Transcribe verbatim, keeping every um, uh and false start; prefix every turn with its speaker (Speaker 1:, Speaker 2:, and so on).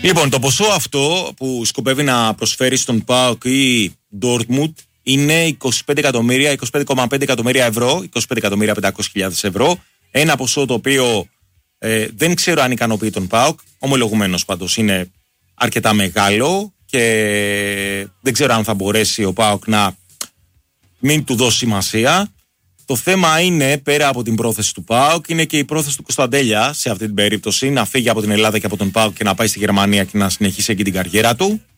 Speaker 1: Λοιπόν, το ποσό αυτό που σκοπεύει να προσφέρει στον ΠΑΟΚ ή Ντόρτμουντ είναι είκοσι πέντε εκατομμύρια, είκοσι πέντε κόμμα πέντε εκατομμύρια ευρώ, είκοσι πέντε εκατομμύρια πεντακόσιες χιλιάδες ευρώ. Ένα ποσό το οποίο ε, δεν ξέρω αν ικανοποιεί τον ΠΑΟΚ. Ομολογουμένως πάντως είναι αρκετά μεγάλο και δεν ξέρω αν θα μπορέσει ο ΠΑΟΚ να μην του δώσει σημασία. Το θέμα είναι, πέρα από την πρόθεση του ΠΑΟΚ, είναι και η πρόθεση του Κωνσταντέλια σε αυτή την περίπτωση να φύγει από την Ελλάδα και από τον ΠΑΟΚ και να πάει στη Γερμανία και να συνεχίσει εκεί την καριέρα του.